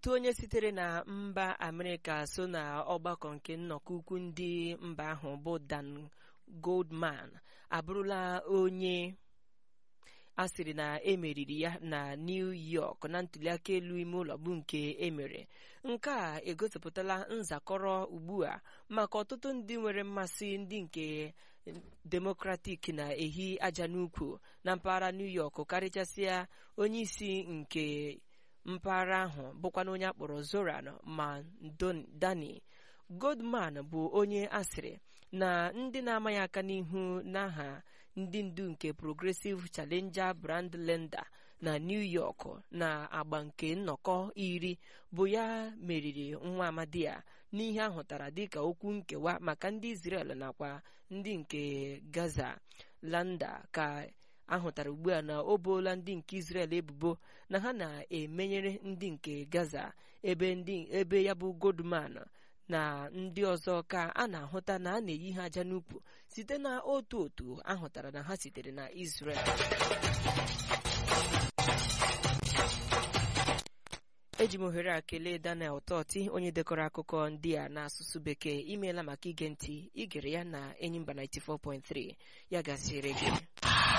otu onye sitere na mba Amerịka so na ọgbakọ nke nnọkọ ukwu ndị mba ahụ bụ Dan Goldman abụrụla onye a sịrị na emeriri ya na New York na ntuliaka elu ime ụlọ bụ nke emere. Nke a egosipụtala nzakọrọ ugbu a maka ọtụtụ ndị nwere mmasị ndị nke Democratic na-ehi aja n'ukwu na mpaghara New York, karịchasịa onye isi nke mpaghara ahụ bụkwa onye akpọrọ Zoran Mandani. Goldman bụ onye asịrị na ndị na-amaghị aka n'ihu n'aha ndị ndu nke Progressive Challenger Brand Lender na New York na agba nke nnọkọ iri bụ ya meriri nwa amadi a n'ihe ahụtara dịka okwu nkewa maka ndị Israel nakwa ndị nke Gaza. Landa ka ahụtara ugbu a na o boola ndị nke Israel ebubo na ha na-emenyere ndị nke Gaza ebe ya bụ Goldman na ndị ọzọ ka a na-ahụta na a na-eyi ha aja n'ukwu site na otu ahụtara na ha sitere na Israel. Eji m ohere a kelee Daniel Toti, onye dekọrọ akụkọ ndị a n'asụsụ Bekee. Imeela maka ige ntị igere ya na Enyimba 94.3. Ya gasịrị gị.